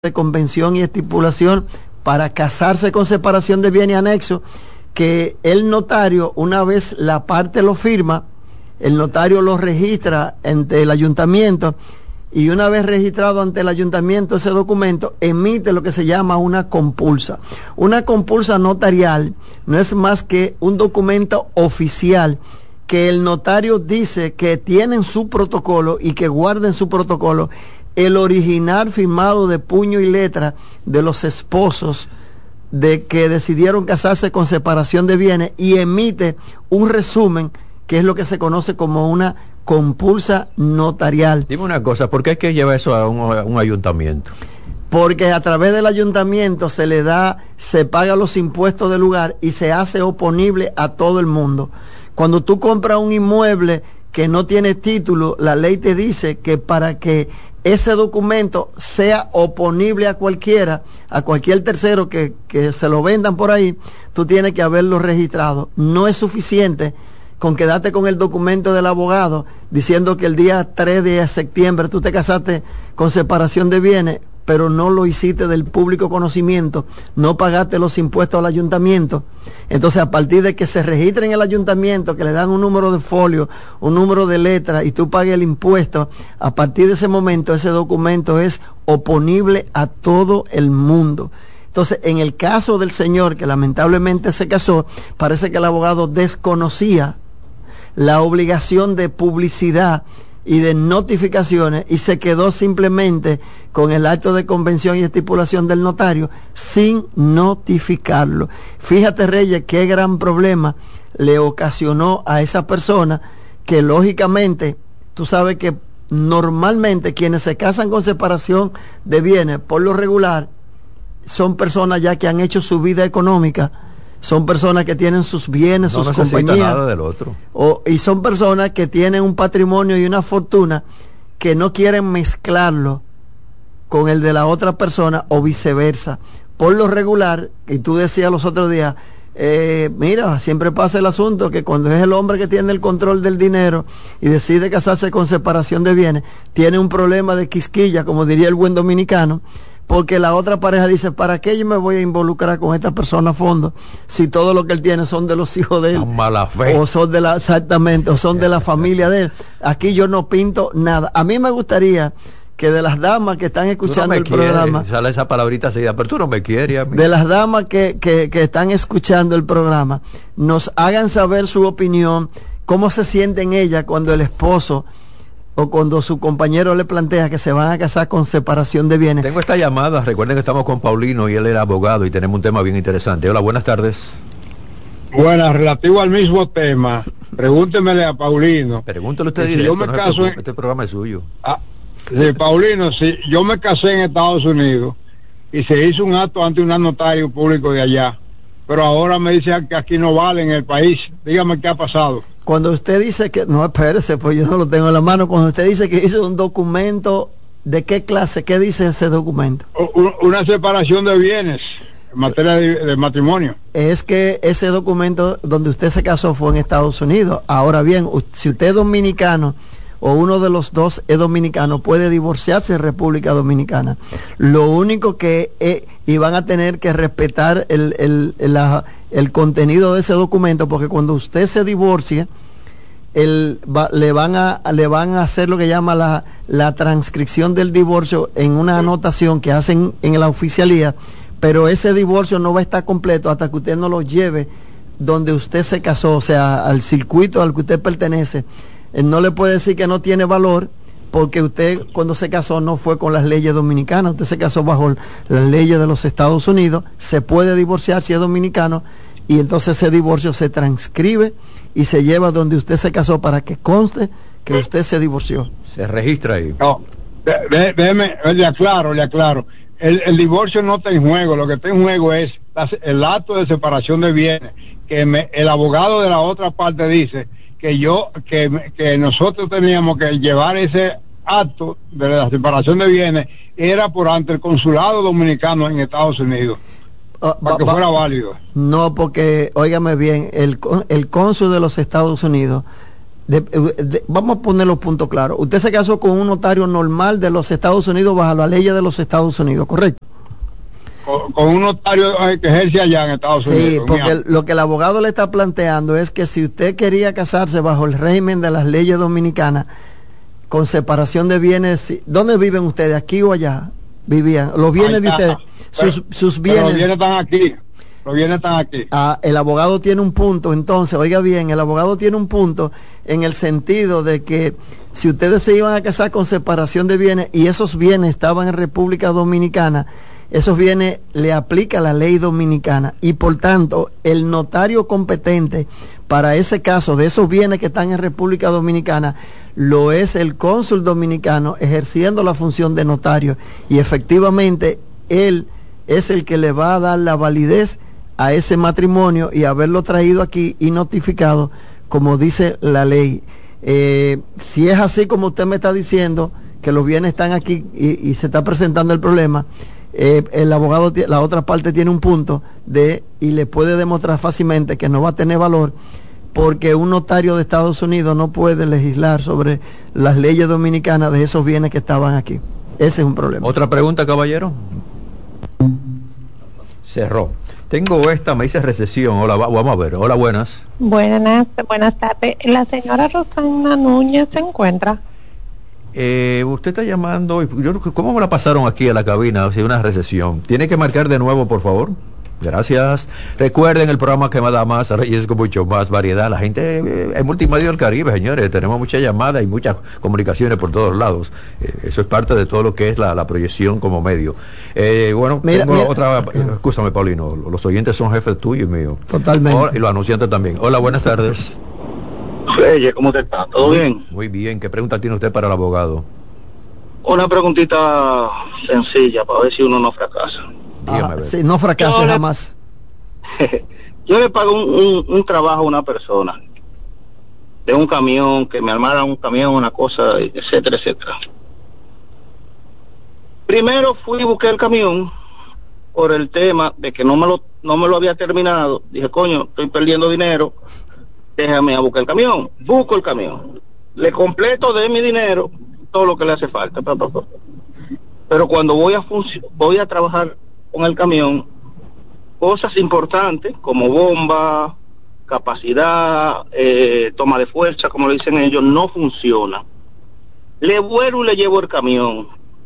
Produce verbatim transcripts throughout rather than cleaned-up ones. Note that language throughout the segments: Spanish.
de convención y estipulación para casarse con separación de bienes y anexo, que el notario, una vez la parte lo firma, el notario lo registra ante el ayuntamiento, y una vez registrado ante el ayuntamiento ese documento, emite lo que se llama una compulsa. Una compulsa notarial no es más que un documento oficial que el notario dice que tiene en su protocolo y que guarda en su protocolo el original firmado de puño y letra de los esposos de que decidieron casarse con separación de bienes, y emite un resumen que es lo que se conoce como una compulsa notarial. Dime una cosa, ¿por qué hay que llevar eso a un, a un ayuntamiento? Porque a través del ayuntamiento se le da, se paga los impuestos del lugar y se hace oponible a todo el mundo. Cuando tú compras un inmueble que no tiene título, la ley te dice que para que ese documento sea oponible a cualquiera, a cualquier tercero que, que se lo vendan por ahí, tú tienes que haberlo registrado. No es suficiente con quedarte con el documento del abogado diciendo que el día tres de septiembre tú te casaste con separación de bienes, pero no lo hiciste del público conocimiento, no pagaste los impuestos al ayuntamiento. Entonces, a partir de que se registre en el ayuntamiento, que le dan un número de folio, un número de letra, y tú pagues el impuesto, a partir de ese momento ese documento es oponible a todo el mundo. Entonces, en el caso del señor que lamentablemente se casó, parece que el abogado desconocía la obligación de publicidad y de notificaciones, y se quedó simplemente con el acto de convención y estipulación del notario sin notificarlo. Fíjate, Reyes, qué gran problema le ocasionó a esa persona, que lógicamente, tú sabes que normalmente quienes se casan con separación de bienes, por lo regular, son personas ya que han hecho su vida económica, son personas que tienen sus bienes, no sus compañías, nada del otro. O, y son personas que tienen un patrimonio y una fortuna que no quieren mezclarlo con el de la otra persona o viceversa. Por lo regular, y tú decías los otros días, eh, mira, siempre pasa el asunto que cuando es el hombre que tiene el control del dinero y decide casarse con separación de bienes, tiene un problema de quisquilla, como diría el buen dominicano, porque la otra pareja dice, ¿para qué yo me voy a involucrar con esta persona a fondo si todo lo que él tiene son de los hijos de él? Mala fe. O son de la, exactamente, o son de la familia de él. Aquí yo no pinto nada. A mí me gustaría que de las damas que están escuchando no el quieres, programa, sale esa palabrita seguida, pero tú no me quieres a mí. De las damas que, que, que están escuchando el programa, nos hagan saber su opinión, cómo se sienten ellas cuando el esposo o cuando su compañero le plantea que se van a casar con separación de bienes. Tengo esta llamada, recuerden que estamos con Paulino y él era abogado y tenemos un tema bien interesante. Hola, buenas tardes. Buenas, relativo al mismo tema, pregúntemele a Paulino. Pregúntele usted si directo, yo me no caso en... este programa es suyo. Ah, sí, Paulino, si yo me casé en Estados Unidos y se hizo un acto ante un notario público de allá, pero ahora me dicen que aquí no vale en el país, dígame qué ha pasado. Cuando usted dice que, no, espérese, pues yo no lo tengo en la mano, cuando usted dice que hizo un documento, ¿de qué clase? ¿Qué dice ese documento? Una separación de bienes en materia de, de matrimonio. Es que ese documento donde usted se casó fue en Estados Unidos. Ahora bien, si usted es dominicano, o uno de los dos es dominicano, puede divorciarse en República Dominicana. Lo único que es, y van a tener que respetar el, el, el, la, el contenido de ese documento, porque cuando usted se divorcie, el, va, le, van a, le van a hacer lo que llama la, la transcripción del divorcio en una anotación que hacen en la oficialía, pero ese divorcio no va a estar completo hasta que usted no lo lleve donde usted se casó, o sea, al circuito al que usted pertenece. Él no le puede decir que no tiene valor, porque usted cuando se casó no fue con las leyes dominicanas, usted se casó bajo las leyes de los Estados Unidos. Se puede divorciar si es dominicano, y entonces ese divorcio se transcribe y se lleva donde usted se casó para que conste que usted se divorció. Se registra ahí. No, de, déjeme, le aclaro, le aclaro. El, el divorcio no está en juego, lo que está en juego es la, el acto de separación de bienes, que me, el abogado de la otra parte dice que yo, que, que nosotros teníamos que llevar ese acto de la separación de bienes, era por ante el consulado dominicano en Estados Unidos, uh, para que fuera válido. No, porque, óigame bien, el, el cónsul de los Estados Unidos De, de, vamos a poner los puntos claros. Usted se casó con un notario normal de los Estados Unidos bajo la ley de los Estados Unidos, ¿correcto? Con, con un notario que ejerce allá en Estados sí, Unidos. Sí, porque el, lo que el abogado le está planteando es que si usted quería casarse bajo el régimen de las leyes dominicanas, con separación de bienes, ¿dónde viven ustedes? ¿Aquí o allá? Vivían. Los bienes de ustedes, pero, sus, sus bienes. Los bienes están aquí. Los bienes están aquí. Ah, el abogado tiene un punto, entonces, oiga bien, el abogado tiene un punto en el sentido de que si ustedes se iban a casar con separación de bienes y esos bienes estaban en República Dominicana, esos bienes le aplica la ley dominicana y por tanto el notario competente para ese caso de esos bienes que están en República Dominicana lo es el cónsul dominicano ejerciendo la función de notario y efectivamente él es el que le va a dar la validez a ese matrimonio y haberlo traído aquí y notificado como dice la ley. Eh, si es así como usted me está diciendo, que los bienes están aquí y, y se está presentando el problema, eh, el abogado, la otra parte tiene un punto de y le puede demostrar fácilmente que no va a tener valor porque un notario de Estados Unidos no puede legislar sobre las leyes dominicanas de esos bienes que estaban aquí. Ese es un problema. Otra pregunta, caballero. Cerró. Tengo esta, me dice recesión. Hola, va, vamos a ver. Hola, buenas. Buenas, buenas tardes. La señora Rosana Núñez se encuentra. Eh, usted está llamando. Yo, ¿Cómo me la pasaron aquí a la cabina? Si una recesión. Tiene que marcar de nuevo, por favor. Gracias. Recuerden el programa que me da más, Reyes con mucho más variedad. La gente eh, es multimedia del Caribe, señores. Tenemos muchas llamadas y muchas comunicaciones por todos lados. Eh, eso es parte de todo lo que es la, la proyección como medio. Eh, bueno, mira, tengo mira. otra. Eh, escúchame, Paulino. Los oyentes son jefes tuyos y míos. Totalmente. Hola, y los anunciantes también. Hola, buenas tardes. Reyes, ¿cómo te está? ¿Todo muy, bien? Muy bien. ¿Qué pregunta tiene usted para el abogado? Una preguntita sencilla para ver si uno no fracasa. Ah, sí, no fracase Yo le- jamás. Yo le pago un, un, un trabajo a una persona de un camión, que me armara un camión, una cosa, etcétera, etcétera. Primero fui y busqué el camión por el tema de que no me lo no me lo había terminado. Dije, coño, estoy perdiendo dinero, déjame a buscar el camión. Busco el camión, le completo de mi dinero todo lo que le hace falta. Pa, pa, pa. Pero cuando voy a func- voy a trabajar con el camión, cosas importantes como bomba, capacidad, eh, toma de fuerza, como le dicen ellos, no funcionan. Le vuelvo y le llevo el camión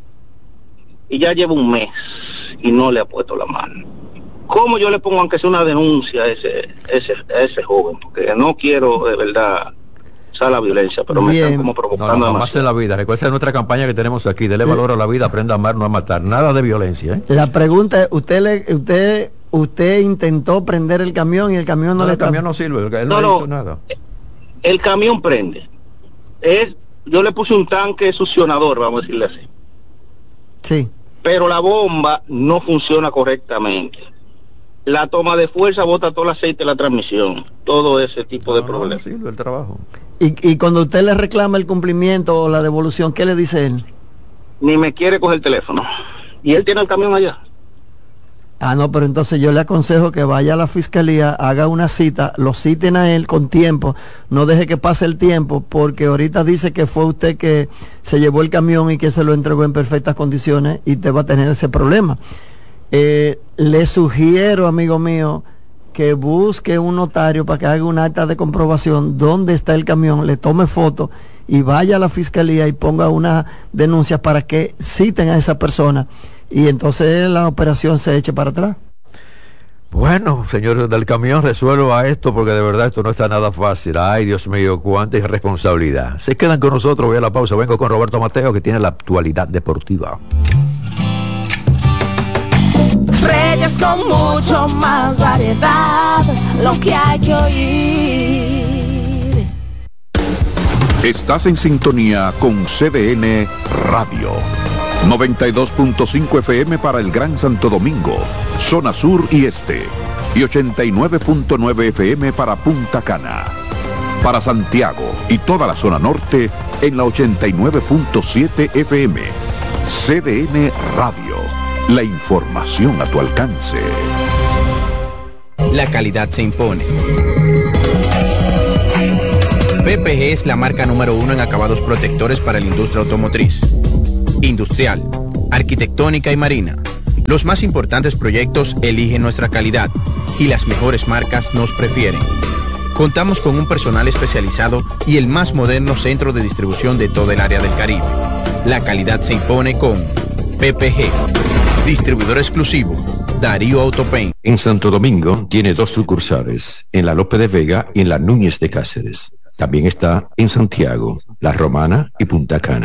y ya llevo un mes y no le ha puesto la mano. ¿Cómo yo le pongo aunque sea una denuncia a ese, ese, a ese joven? Porque no quiero de verdad usar la violencia, pero me Bien. están como No, provocando no, jamás demasiado. en la vida. Recuerda nuestra campaña que tenemos aquí. Dele valor a la vida, aprenda a amar, no a matar. Nada de violencia, ¿eh? La pregunta es, usted le, usted, usted intentó prender el camión y el camión no, No, le el está... camión no sirve, él No, no, no. hizo nada. El camión prende. Es, yo le puse un tanque succionador, vamos a decirle así. Sí. Pero la bomba no funciona correctamente. La toma de fuerza bota todo el aceite de la transmisión. Todo ese tipo de No, no, no problemas. sirve el trabajo. Y, y cuando usted le reclama el cumplimiento o la devolución, ¿qué le dice él? Ni me quiere coger el teléfono. Y él tiene el camión allá. Ah, no, pero entonces yo le aconsejo que vaya a la fiscalía, haga una cita, lo citen a él con tiempo, no deje que pase el tiempo, porque ahorita dice que fue usted que se llevó el camión y que se lo entregó en perfectas condiciones y te va a tener ese problema. Eh, le sugiero, amigo mío, que busque un notario para que haga un acta de comprobación donde está el camión, le tome foto y vaya a la fiscalía y ponga una denuncia para que citen a esa persona y entonces la operación se eche para atrás. Bueno, señores del camión, resuelva esto porque de verdad esto no está nada fácil. Ay, Dios mío, cuánta irresponsabilidad. Se quedan con nosotros, voy a la pausa. Vengo con Roberto Mateo, que tiene la actualidad deportiva. Reyes con mucho más variedad, lo que hay que oír. Estás en sintonía con C D N Radio. noventa y dos punto cinco F M para el Gran Santo Domingo, zona sur y este. Y ochenta y nueve punto nueve F M para Punta Cana. Para Santiago y toda la zona norte en la ochenta y nueve punto siete F M. C D N Radio. La información a tu alcance. La calidad se impone. P P G es la marca número uno en acabados protectores para la industria automotriz, industrial, arquitectónica y marina. Los más importantes proyectos eligen nuestra calidad y las mejores marcas nos prefieren. Contamos con un personal especializado y el más moderno centro de distribución de todo el área del Caribe. La calidad se impone con P P G, distribuidor exclusivo, Darío Autopaint. En Santo Domingo tiene dos sucursales, en la Lope de Vega y en la Núñez de Cáceres. También está en Santiago, La Romana y Punta Cana.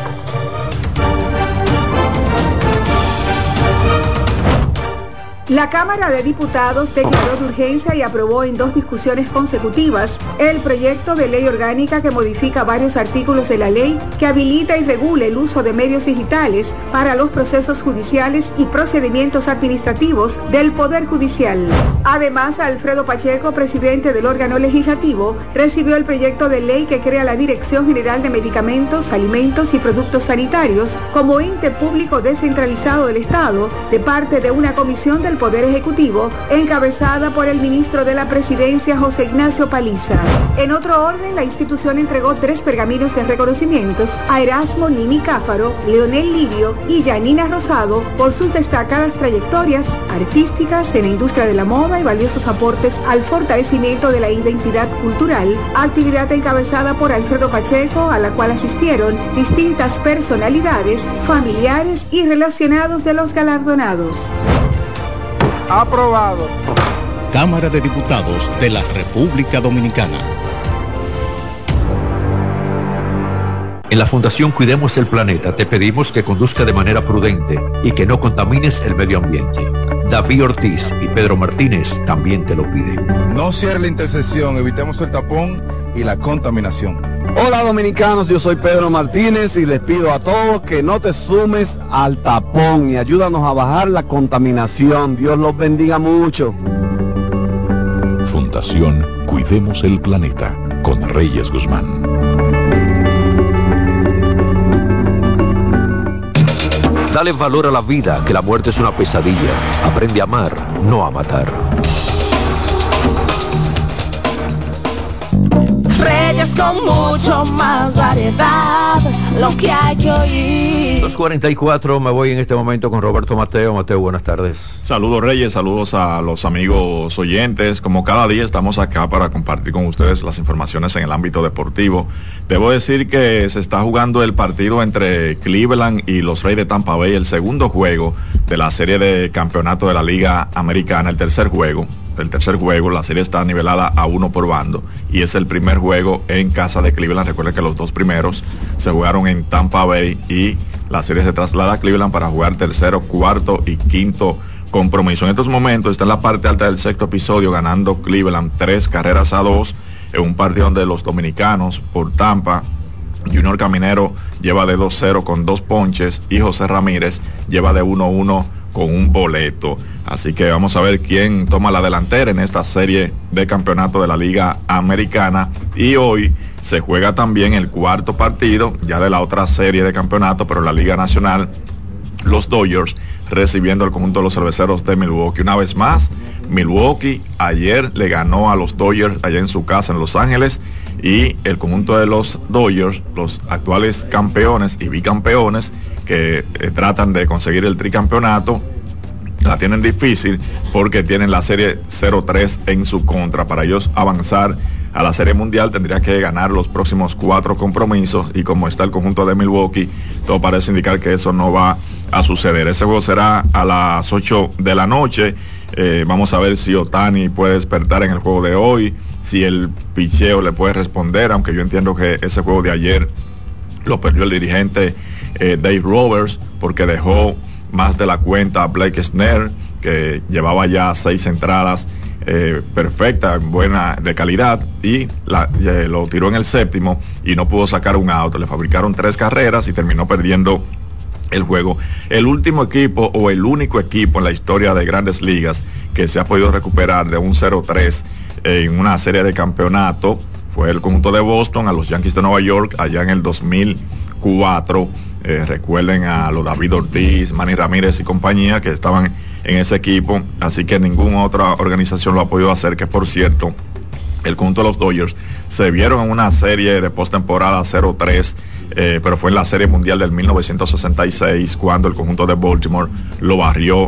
La Cámara de Diputados declaró de urgencia y aprobó en dos discusiones consecutivas el proyecto de ley orgánica que modifica varios artículos de la ley que habilita y regula el uso de medios digitales para los procesos judiciales y procedimientos administrativos del Poder Judicial. Además, Alfredo Pacheco, presidente del órgano legislativo, recibió el proyecto de ley que crea la Dirección General de Medicamentos, Alimentos y Productos Sanitarios como ente público descentralizado del Estado de parte de una comisión del Poder Ejecutivo, encabezada por el ministro de la Presidencia, José Ignacio Paliza. En otro orden, la institución entregó tres pergaminos de reconocimientos a Erasmo Nini Cáfaro, Leonel Livio y Yanina Rosado por sus destacadas trayectorias artísticas en la industria de la moda y valiosos aportes al fortalecimiento de la identidad cultural, actividad encabezada por Alfredo Pacheco, a la cual asistieron distintas personalidades, familiares y relacionados de los galardonados. Aprobado. Cámara de Diputados de la República Dominicana. En la Fundación Cuidemos el Planeta te pedimos que conduzca de manera prudente y que no contamines el medio ambiente. David Ortiz y Pedro Martínez también te lo piden. No cierre la intersección, evitemos el tapón y la contaminación. Hola dominicanos, yo soy Pedro Martínez y les pido a todos que no te sumes al tapón y ayúdanos a bajar la contaminación. Dios los bendiga mucho. Fundación Cuidemos el Planeta con Reyes Guzmán. Dale valor a la vida, que la muerte es una pesadilla. Aprende a amar, no a matar. Reyes con mucho más variedad, lo que hay que oír. dos cuarenta y cuatro, me voy en este momento con Roberto Mateo. Mateo, buenas tardes. Saludos Reyes, saludos a los amigos oyentes. Como cada día estamos acá para compartir con ustedes las informaciones en el ámbito deportivo. Debo decir que se está jugando el partido entre Cleveland y los Reyes de Tampa Bay, el segundo juego de la serie de campeonato de la Liga Americana, el tercer juego. El tercer juego, la serie está nivelada a uno por bando y es el primer juego en casa de Cleveland. Recuerden que los dos primeros se jugaron en Tampa Bay y la serie se traslada a Cleveland para jugar tercero, cuarto y quinto compromiso. En estos momentos está en la parte alta del sexto episodio, ganando Cleveland tres carreras a dos en un partido donde los dominicanos por Tampa, Junior Caminero lleva de dos cero con dos ponches y José Ramírez lleva de uno uno con un boleto. Así que vamos a ver quién toma la delantera en esta serie de campeonato de la Liga Americana. Y hoy se juega también el cuarto partido ya de la otra serie de campeonato, pero en la Liga Nacional, los Dodgers recibiendo al conjunto de los cerveceros de Milwaukee. Una vez más, Milwaukee ayer le ganó a los Dodgers allá en su casa en Los Ángeles, y el conjunto de los Dodgers, los actuales campeones y bicampeones que eh, tratan de conseguir el tricampeonato, la tienen difícil porque tienen la serie cero tres en su contra. Para ellos avanzar a la serie mundial tendría que ganar los próximos cuatro compromisos, y como está el conjunto de Milwaukee, todo parece indicar que eso no va a suceder. Ese juego será a las ocho de la noche. Eh, vamos a ver si Ohtani puede despertar en el juego de hoy, si el picheo le puede responder, aunque yo entiendo que ese juego de ayer lo perdió el dirigente eh, Dave Roberts, porque dejó más de la cuenta a Blake Snell, que llevaba ya seis entradas eh, perfectas, buena, de calidad, y la, eh, lo tiró en el séptimo y no pudo sacar un out. Le fabricaron tres carreras y terminó perdiendo el juego. El último equipo o el único equipo en la historia de Grandes Ligas que se ha podido recuperar de un cero tres en una serie de campeonato fue el conjunto de Boston a los Yankees de Nueva York allá en el dos mil cuatro. Eh, recuerden a los David Ortiz, Manny Ramírez y compañía que estaban en ese equipo, así que ninguna otra organización lo ha podido hacer, que por cierto el conjunto de los Dodgers se vieron en una serie de postemporada cero tres, eh, pero fue en la Serie Mundial del mil novecientos sesenta y seis cuando el conjunto de Baltimore lo barrió